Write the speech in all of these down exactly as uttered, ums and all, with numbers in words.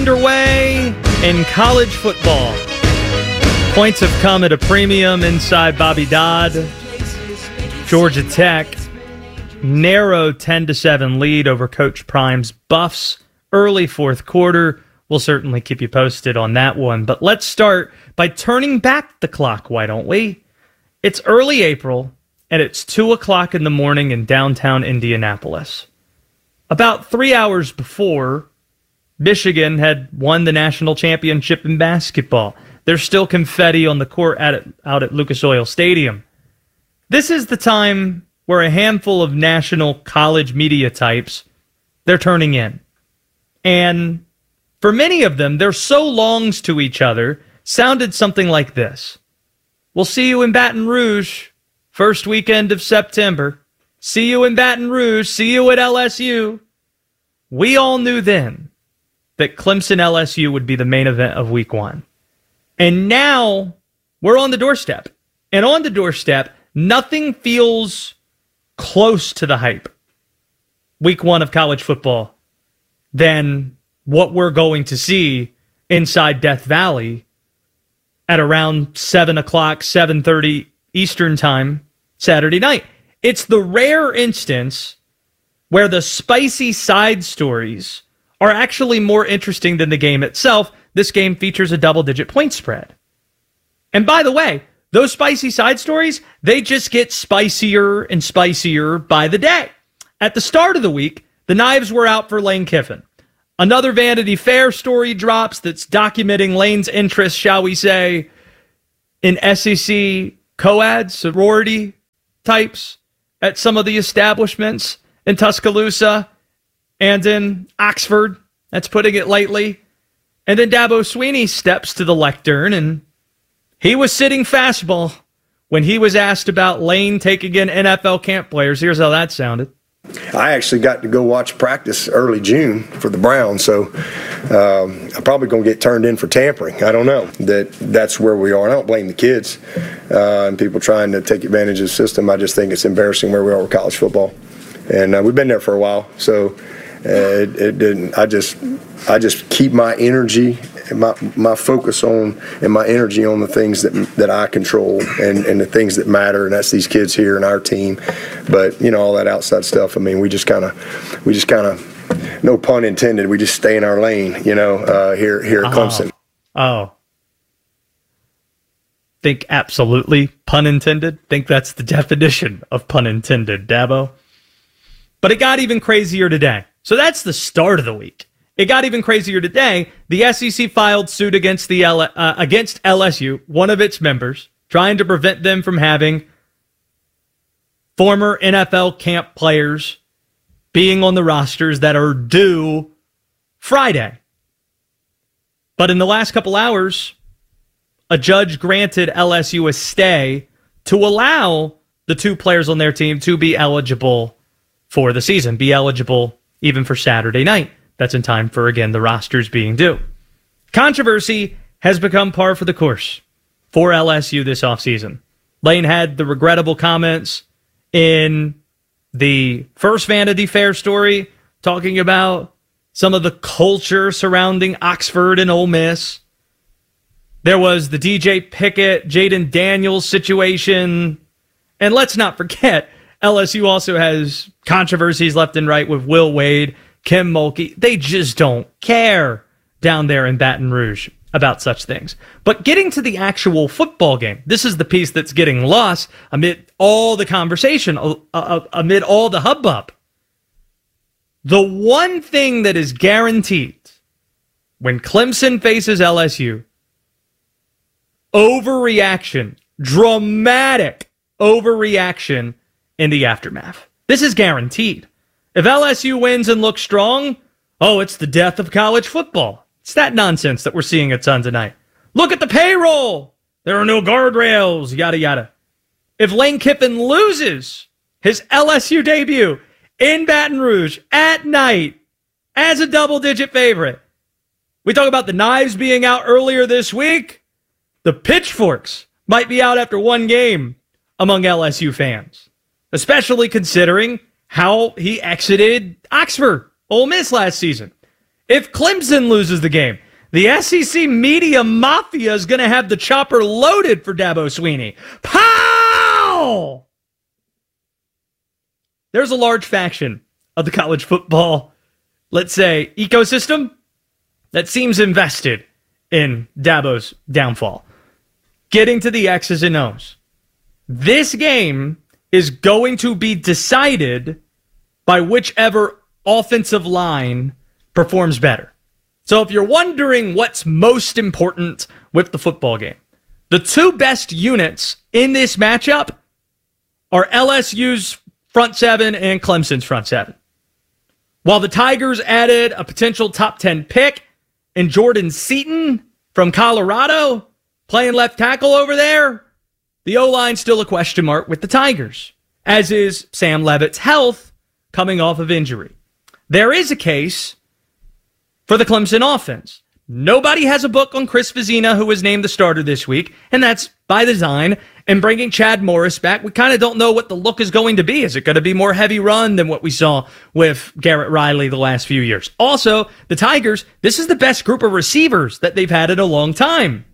underway in college football. Points have come at a premium inside Bobby Dodd. Georgia Tech, narrow ten to seven lead over Coach Prime's Buffs. Early fourth quarter. We'll certainly keep you posted on that one. But let's start by turning back the clock, why don't we? It's early April, and it's two o'clock in the morning in downtown Indianapolis. About three hours before, Michigan had won the national championship in basketball. There's still confetti on the court at, out at Lucas Oil Stadium. This is the time where a handful of national college media types, they're turning in. And for many of them, their so-longs to each other sounded something like this. We'll see you in Baton Rouge, first weekend of September. See you in Baton Rouge. See you at L S U. We all knew then that Clemson L S U would be the main event of week one. And now we're on the doorstep. And on the doorstep, nothing feels close to the hype, week one of college football, than what we're going to see inside Death Valley at around seven o'clock, seven thirty Eastern time, Saturday night. It's the rare instance where the spicy side stories are actually more interesting than the game itself. This game features a double-digit point spread. And by the way, those spicy side stories, they just get spicier and spicier by the day. At the start of the week, the knives were out for Lane Kiffin. Another Vanity Fair story drops that's documenting Lane's interest, shall we say, in S E C co-ed sorority types at some of the establishments in Tuscaloosa and in Oxford. That's putting it lightly. And then Dabo Swinney steps to the lectern, and he was sitting fastball when he was asked about Lane taking in N F L camp players. Here's how that sounded. I actually got to go watch practice early June for the Browns, so um, I'm probably going to get turned in for tampering. I don't know. That That's where we are. And I don't blame the kids uh, and people trying to take advantage of the system. I just think it's embarrassing where we are with college football. And uh, we've been there for a while, so uh, it, it didn't. I just, I just keep my energy, and my my focus on, and my energy on the things that that I control, and, and the things that matter, and that's these kids here and our team. But you know, all that outside stuff. I mean, we just kind of, we just kind of, no pun intended. We just stay in our lane. You know, uh, here here at Clemson. Oh. oh. Think absolutely pun intended. Think that's the definition of pun intended, Dabo. But it got even crazier today. So that's the start of the week. It got even crazier today. The S E C filed suit against the L- uh, against L S U, one of its members, trying to prevent them from having former N F L camp players being on the rosters that are due Friday. But in the last couple hours, a judge granted L S U a stay to allow the two players on their team to be eligible for the season, be eligible even for Saturday night. That's in time for, again, the rosters being due. Controversy has become par for the course for L S U this offseason. Lane had the regrettable comments in the first Vanity Fair story talking about some of the culture surrounding Oxford and Ole Miss. There was the D J Pickett, Jaden Daniels situation. And let's not forget, L S U also has controversies left and right with Will Wade, Kim Mulkey. They just don't care down there in Baton Rouge about such things. But getting to the actual football game, this is the piece that's getting lost amid all the conversation, uh, amid all the hubbub. The one thing that is guaranteed when Clemson faces L S U, overreaction, dramatic overreaction in the aftermath. This is guaranteed. If L S U wins and looks strong, oh, it's the death of college football. It's that nonsense that we're seeing a ton tonight. Look at the payroll. There are no guardrails, yada, yada. If Lane Kiffin loses his L S U debut in Baton Rouge at night as a double-digit favorite, we talk about the knives being out earlier this week. The pitchforks might be out after one game among L S U fans, especially considering how he exited Oxford, Ole Miss last season. If Clemson loses the game, the S E C media mafia is going to have the chopper loaded for Dabo Swinney. Pow! There's a large faction of the college football, let's say, ecosystem that seems invested in Dabo's downfall. Getting to the X's and O's. This game is going to be decided by whichever offensive line performs better. So if you're wondering what's most important with the football game, the two best units in this matchup are L S U's front seven and Clemson's front seven. While the Tigers added a potential top ten pick in Jordan Seaton from Colorado, playing left tackle over there, the O-line's still a question mark with the Tigers, as is Sam Levitt's health coming off of injury. There is a case for the Clemson offense. Nobody has a book on Chris Vizina, who was named the starter this week, and that's by design. And bringing Chad Morris back, we kind of don't know what the look is going to be. Is it going to be more heavy run than what we saw with Garrett Riley the last few years? Also, the Tigers, this is the best group of receivers that they've had in a long time.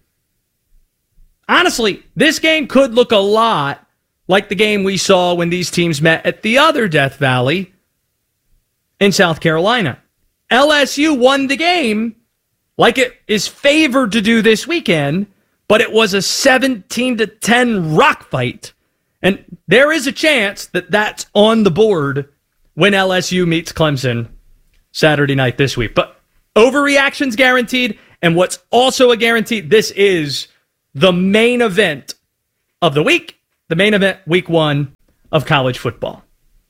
Honestly, this game could look a lot like the game we saw when these teams met at the other Death Valley in South Carolina. L S U won the game like it is favored to do this weekend, but it was a seventeen to ten rock fight. And there is a chance that that's on the board when L S U meets Clemson Saturday night this week. But overreaction's guaranteed, and what's also a guarantee, this is the main event of the week, the main event, week one of college football.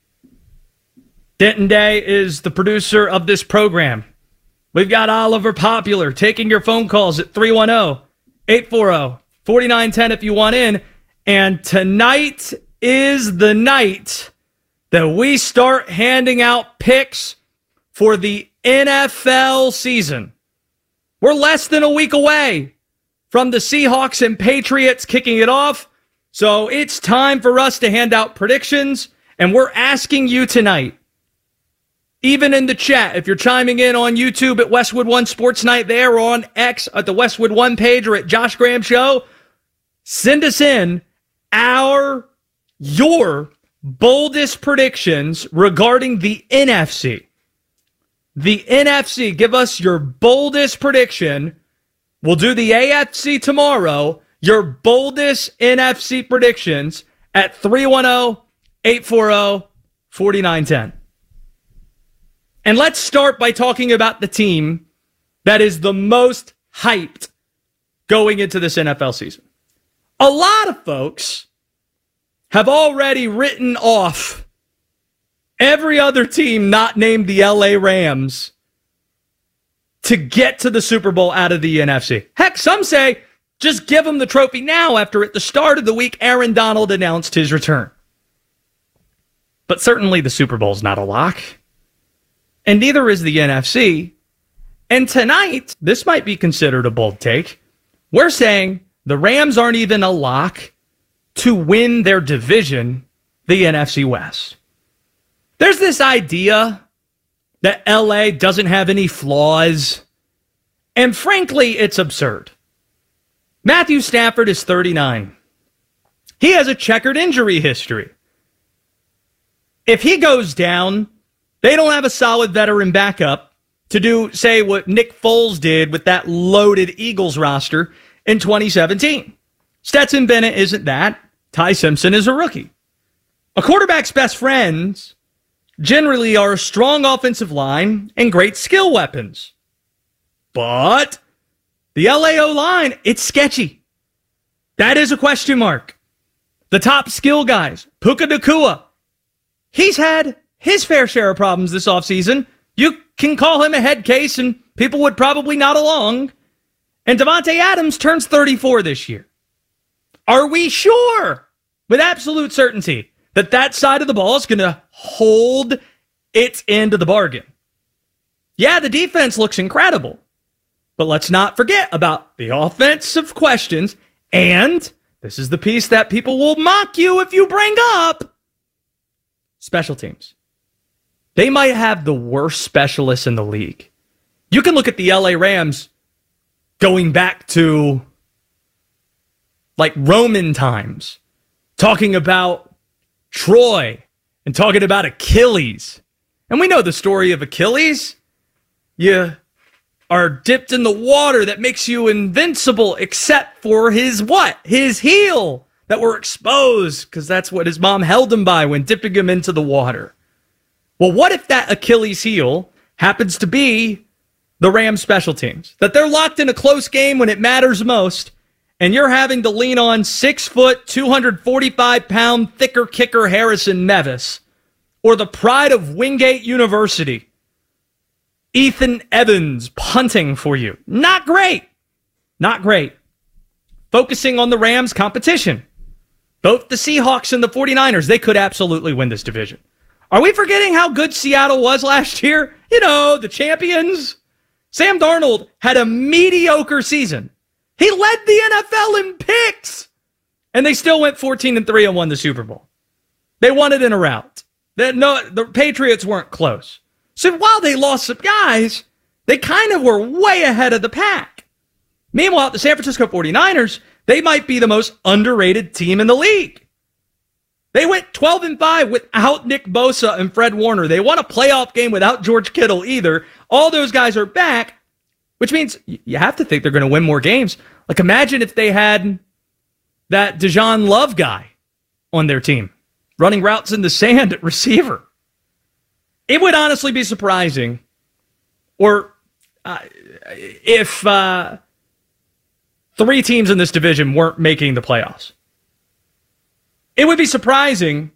Denton Day is the producer of this program. We've got Oliver Popular taking your phone calls at three one zero, eight four zero, four nine one zero if you want in. And tonight is the night that we start handing out picks for the N F L season. We're less than a week away from the Seahawks and Patriots kicking it off. So it's time for us to hand out predictions. And we're asking you tonight, even in the chat, if you're chiming in on YouTube at Westwood One Sports Night there, or on X at the Westwood One page, or at Josh Graham Show, send us in our, your boldest predictions regarding the N F C. The N F C, give us your boldest prediction. We'll do the A F C tomorrow. Your boldest N F C predictions at three one zero, eight four zero, four nine one zero. And let's start by talking about the team that is the most hyped going into this N F L season. A lot of folks have already written off every other team not named the L A Rams to get to the Super Bowl out of the N F C. Heck, some say just give them the trophy now after at the start of the week Aaron Donald announced his return. But certainly the Super Bowl's not a lock. And neither is the N F C. And tonight, this might be considered a bold take. We're saying the Rams aren't even a lock to win their division, the N F C West. There's this idea that L A doesn't have any flaws. And frankly, it's absurd. Matthew Stafford is thirty-nine. He has a checkered injury history. If he goes down, they don't have a solid veteran backup to do, say, what Nick Foles did with that loaded Eagles roster in twenty seventeen. Stetson Bennett isn't that. Ty Simpson is a rookie. A quarterback's best friends generally are a strong offensive line and great skill weapons. But the L A O-line, it's sketchy. That is a question mark. The top skill guys, Puka Nacua, he's had his fair share of problems this offseason. You can call him a head case, and people would probably nod along. And Devontae Adams turns thirty-four this year. Are we sure, with absolute certainty, that that side of the ball is going to hold its end of the bargain? Yeah, the defense looks incredible. But let's not forget about the offensive questions. And this is the piece that people will mock you if you bring up. Special teams. They might have the worst specialists in the league. You can look at the L A Rams going back to like Roman times, talking about Troy and talking about Achilles. And we know the story of Achilles. You are dipped in the water that makes you invincible, except for his what? His heel that were exposed, because that's what his mom held him by when dipping him into the water. Well, what if that Achilles heel happens to be the Rams special teams? That they're locked in a close game when it matters most, and you're having to lean on six foot, two hundred forty-five pound thicker kicker Harrison Mevis, or the pride of Wingate University, Ethan Evans, punting for you. Not great. Not great. Focusing on the Rams' competition. Both the Seahawks and the 49ers, they could absolutely win this division. Are we forgetting how good Seattle was last year? You know, the champions. Sam Darnold had a mediocre season. He led the N F L in picks. And they still went fourteen and three and won the Super Bowl. They won it in a rout. The, no, the Patriots weren't close. So while they lost some guys, they kind of were way ahead of the pack. Meanwhile, the San Francisco 49ers, they might be the most underrated team in the league. They went twelve and five without Nick Bosa and Fred Warner. They won a playoff game without George Kittle either. All those guys are back, which means you have to think they're going to win more games. Like, imagine if they had that Dijon Love guy on their team, running routes in the sand at receiver. It would honestly be surprising, or uh, if uh, three teams in this division weren't making the playoffs. It would be surprising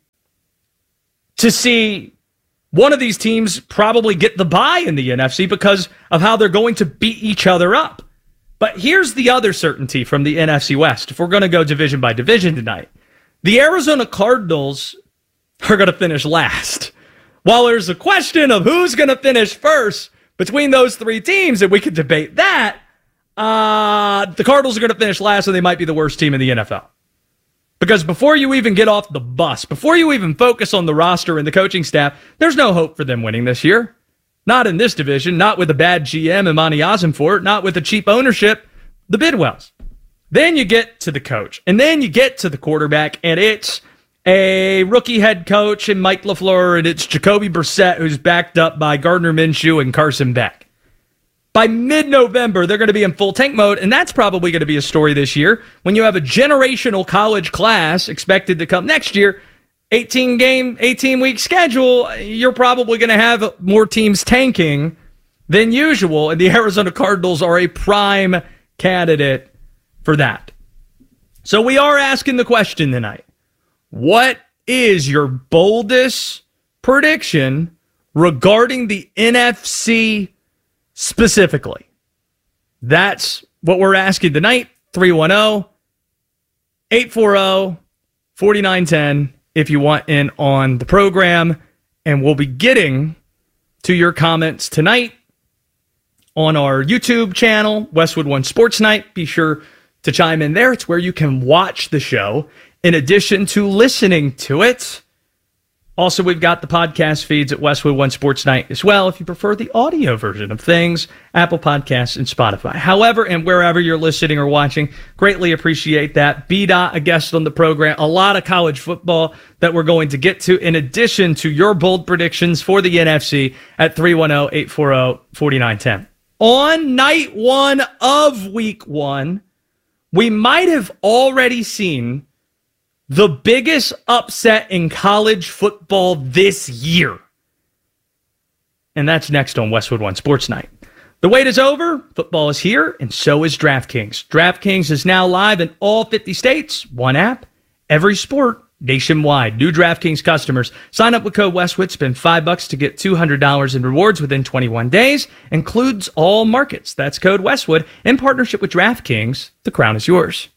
to see one of these teams probably get the bye in the N F C because of how they're going to beat each other up. But here's the other certainty from the N F C West. If we're going to go division by division tonight, the Arizona Cardinals are going to finish last. While there's a question of who's going to finish first between those three teams, and we could debate that, uh, the Cardinals are going to finish last, and they might be the worst team in the N F L. Because before you even get off the bus, before you even focus on the roster and the coaching staff, there's no hope for them winning this year. Not in this division, not with a bad G M, Imani Ossenfort, not with a cheap ownership, the Bidwells. Then you get to the coach, and then you get to the quarterback, and it's a rookie head coach and Mike LaFleur, and it's Jacoby Brissett, who's backed up by Gardner Minshew and Carson Beck. By mid-November, they're going to be in full tank mode, and that's probably going to be a story this year. When you have a generational college class expected to come next year, eighteen-game, eighteen-week schedule, you're probably going to have more teams tanking than usual, and the Arizona Cardinals are a prime candidate for that. So we are asking the question tonight. What is your boldest prediction regarding the N F C specifically? That's what we're asking tonight. three one zero, eight four zero, four nine one zero if you want in on the program. And we'll be getting to your comments tonight on our YouTube channel, Westwood One Sports Night. Be sure to chime in there. It's where you can watch the show in addition to listening to it. Also, we've got the podcast feeds at Westwood One Sports Night as well, if you prefer the audio version of things, Apple Podcasts and Spotify. However, and wherever you're listening or watching, greatly appreciate that. B-Dot, a guest on the program, a lot of college football that we're going to get to, in addition to your bold predictions for the N F C at three one zero, eight four zero, four nine one zero. On night one of week one, we might have already seen the biggest upset in college football this year. And that's next on Westwood One Sports Night. The wait is over. Football is here, and so is DraftKings. DraftKings is now live in all fifty states. One app, every sport, nationwide. New DraftKings customers. Sign up with code Westwood. Spend five bucks to get two hundred dollars in rewards within twenty-one days. Includes all markets. That's code Westwood. In partnership with DraftKings, the crown is yours.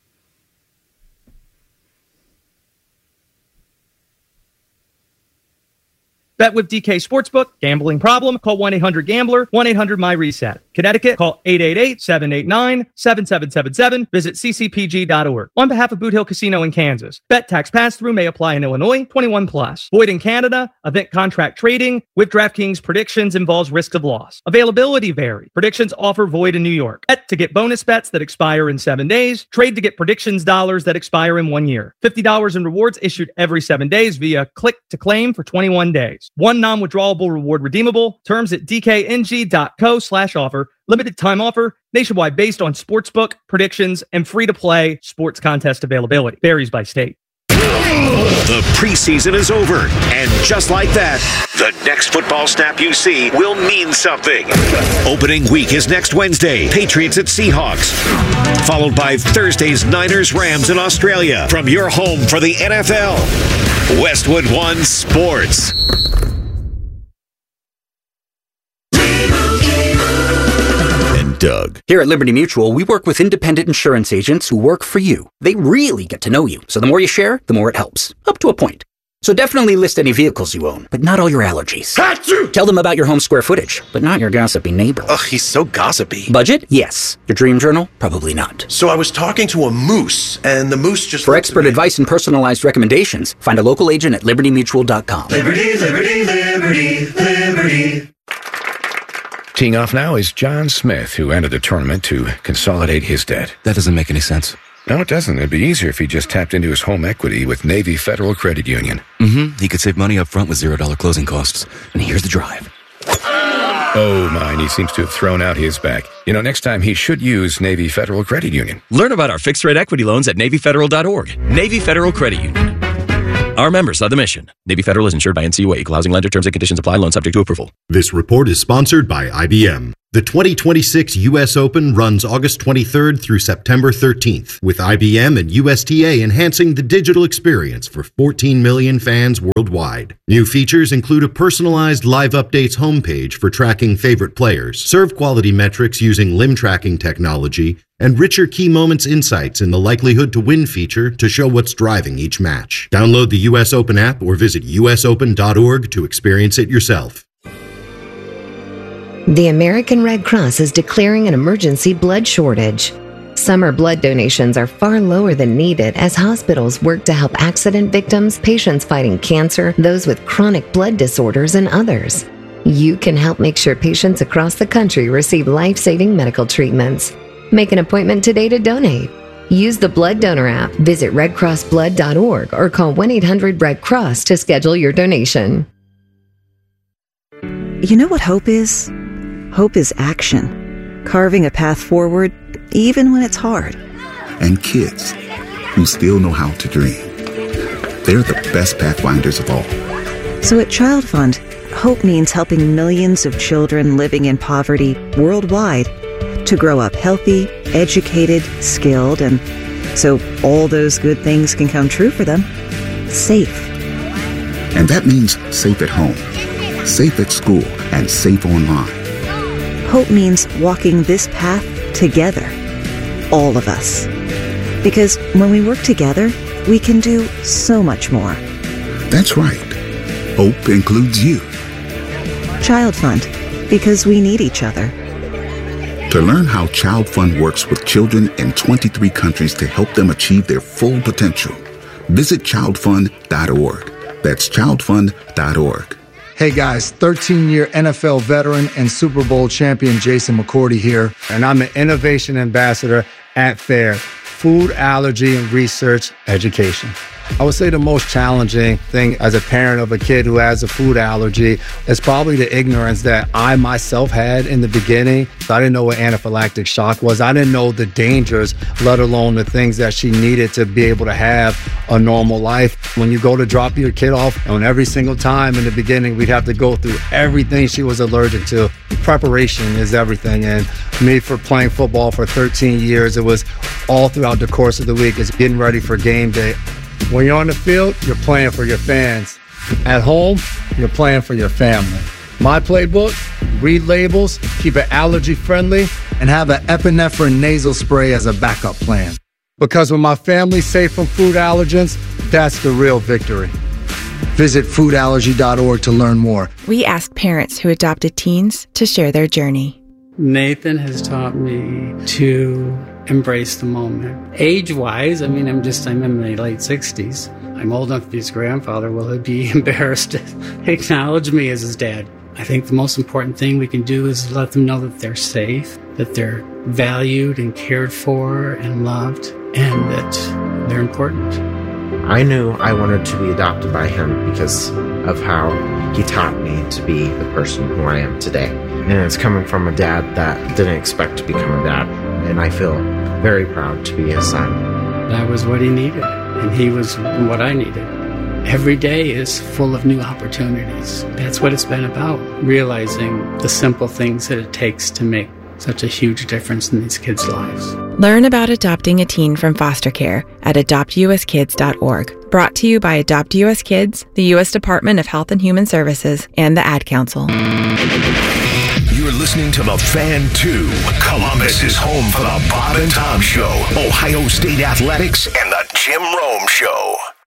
Bet with D K Sportsbook. Gambling problem? Call one eight hundred gambler, one eight hundred my reset. Connecticut, call eight eight eight, seven eight nine, seven seven seven seven. Visit c c p g dot org. On behalf of Boot Hill Casino in Kansas, bet tax pass-through may apply in Illinois, twenty-one plus. Void in Canada. Event contract trading with DraftKings predictions involves risk of loss. Availability vary. Predictions offer void in New York. Bet to get bonus bets that expire in seven days. Trade to get predictions dollars that expire in one year. fifty dollars in rewards issued every seven days via click to claim for twenty-one days. One non-withdrawable reward redeemable. Terms at dkng.co slash offer. Limited time offer. Nationwide based on sportsbook, predictions, and free-to-play sports contest availability. Varies by state. The preseason is over, and just like that, the next football snap you see will mean something. Opening week is next Wednesday, Patriots at Seahawks, followed by Thursday's Niners Rams in Australia. From your home for the N F L, Westwood One Sports. Doug. Here at Liberty Mutual, we work with independent insurance agents who work for you. They really get to know you, so the more you share, the more it helps. Up to a point. So definitely list any vehicles you own, but not all your allergies. Achoo! Tell them about your home square footage, but not your gossipy neighbor. Ugh, he's so gossipy. Budget? Yes. Your dream journal? Probably not. So I was talking to a moose, and the moose just... For expert advice and personalized recommendations, find a local agent at liberty mutual dot com. Liberty, liberty, liberty, liberty. Teeing off now is John Smith, who entered the tournament to consolidate his debt. That doesn't make any sense. No, it doesn't. It'd be easier if he just tapped into his home equity with Navy Federal Credit Union. Mm-hmm. He could save money up front with zero dollar closing costs. And here's the drive. Oh, my, and he seems to have thrown out his back. You know, next time he should use Navy Federal Credit Union. Learn about our fixed-rate equity loans at navy federal dot org. Navy Federal Credit Union. Our members are the mission. Navy Federal is insured by N C U A. Equal housing lender. Terms and conditions apply. Loan subject to approval. This report is sponsored by I B M. The twenty twenty-six U S Open runs August twenty-third through September thirteenth, with I B M and U S T A enhancing the digital experience for fourteen million fans worldwide. New features include a personalized live updates homepage for tracking favorite players, serve quality metrics using limb tracking technology, and richer key moments insights in the likelihood to win feature to show what's driving each match. Download the U S Open app or visit u s open dot org to experience it yourself. The American Red Cross is declaring an emergency blood shortage. Summer blood donations are far lower than needed as hospitals work to help accident victims, patients fighting cancer, those with chronic blood disorders, and others. You can help make sure patients across the country receive life-saving medical treatments. Make an appointment today to donate. Use the Blood Donor app, visit red cross blood dot org, or call one eight hundred red cross to schedule your donation. You know what hope is? Hope is action. Carving a path forward, even when it's hard. And kids who still know how to dream. They're the best pathfinders of all. So at Child Fund, hope means helping millions of children living in poverty worldwide to grow up healthy, educated, skilled, and so all those good things can come true for them. Safe. And that means safe at home, safe at school, and safe online. Hope means walking this path together, all of us. Because when we work together, we can do so much more. That's right. Hope includes you. Child Fund, because we need each other. To learn how Child Fund works with children in twenty-three countries to help them achieve their full potential, visit child fund dot org. That's child fund dot org. Hey guys, thirteen-year N F L veteran and Super Bowl champion Jason McCourty here, and I'm an innovation ambassador at FAIR, Food Allergy and Research Education. I would say the most challenging thing as a parent of a kid who has a food allergy is probably the ignorance that I myself had in the beginning. So I didn't know what anaphylactic shock was. I didn't know the dangers, let alone the things that she needed to be able to have a normal life. When you go to drop your kid off, and every single time in the beginning, we'd have to go through everything she was allergic to. Preparation is everything. And me, for playing football for thirteen years, it was all throughout the course of the week. It's getting ready for game day. When you're on the field, you're playing for your fans. At home, you're playing for your family. My playbook, read labels, keep it allergy friendly, and have an epinephrine nasal spray as a backup plan. Because when my family's safe from food allergens, that's the real victory. Visit food allergy dot org to learn more. We asked parents who adopted teens to share their journey. Nathan has taught me to embrace the moment. Age-wise, I mean, I'm just, I'm in my late sixties. I'm old enough to be his grandfather. Will he be embarrassed to acknowledge me as his dad? I think the most important thing we can do is let them know that they're safe, that they're valued and cared for and loved, and that they're important. I knew I wanted to be adopted by him because of how he taught me to be the person who I am today. And it's coming from a dad that didn't expect to become a dad. And I feel very proud to be his son. That was what he needed, and he was what I needed. Every day is full of new opportunities. That's what it's been about, realizing the simple things that it takes to make such a huge difference in these kids' lives. Learn about adopting a teen from foster care at adopt u s kids dot org. Brought to you by Adopt U S Kids, the U S Department of Health and Human Services, and the Ad Council. You're listening to The Fan two. Columbus is home for the Bob and Tom Show, Ohio State Athletics, and the Jim Rome Show.